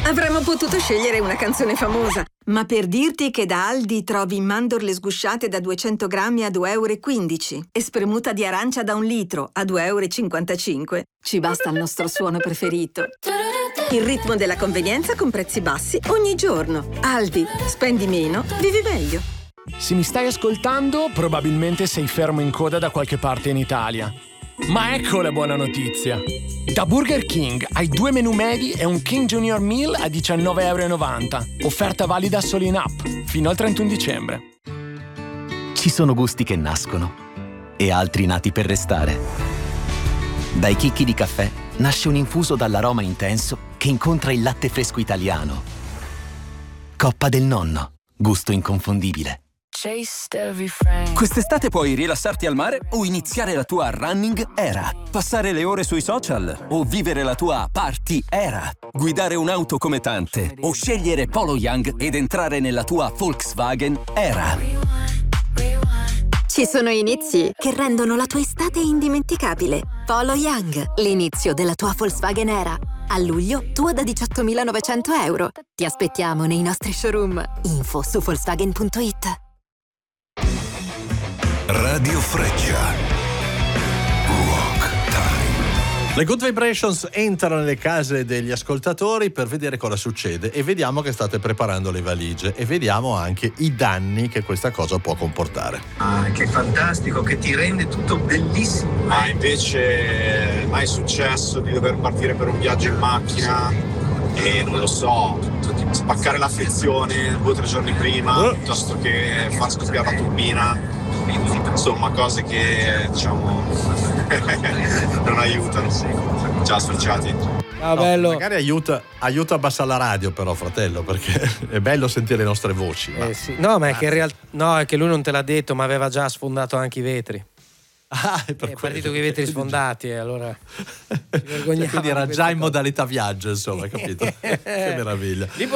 Avremmo potuto scegliere una canzone famosa, ma per dirti che da Aldi trovi mandorle sgusciate da 200 grammi a 2,15 € e spremuta di arancia da 1 litro a 2,55 €, ci basta il nostro suono preferito. Il ritmo della convenienza con prezzi bassi ogni giorno. Aldi, spendi meno, vivi meglio. Se mi stai ascoltando, probabilmente sei fermo in coda da qualche parte in Italia. Ma ecco la buona notizia! Da Burger King hai 2 menù medi e un King Junior Meal a 19,90 €. Offerta valida solo in app, fino al 31 dicembre. Ci sono gusti che nascono e altri nati per restare. Dai chicchi di caffè nasce un infuso dall'aroma intenso che incontra il latte fresco italiano. Coppa del Nonno, gusto inconfondibile. Quest'estate puoi rilassarti al mare o iniziare la tua running era. Passare le ore sui social o vivere la tua party era. Guidare un'auto come tante o scegliere Polo Young ed entrare nella tua Volkswagen era. Ci sono inizi che rendono la tua estate indimenticabile. Polo Young, l'inizio della tua Volkswagen era. A luglio, tua da 18.900 €. Ti aspettiamo nei nostri showroom. Info su Volkswagen.it. Radio Freccia. Rock Time. Le Good Vibrations entrano nelle case degli ascoltatori per vedere cosa succede e vediamo che state preparando le valigie e vediamo anche i danni che questa cosa può comportare. Che fantastico, che ti rende tutto bellissimo. Ma invece mai è successo di dover partire per un viaggio in macchina e non lo so, spaccare la frizione 2 o 3 giorni prima piuttosto che far scoppiare la turbina. Insomma, cose che diciamo non aiutano. Ciao associati. No, magari aiuta a abbassare la radio, però, fratello, perché è bello sentire le nostre voci. Sì. No, ma è che è che lui non te l'ha detto, ma aveva già sfondato anche i vetri. È partito con i vetri sfondati, e allora ci vergogniamo. Quindi era già in modalità viaggio, insomma, capito? Che meraviglia.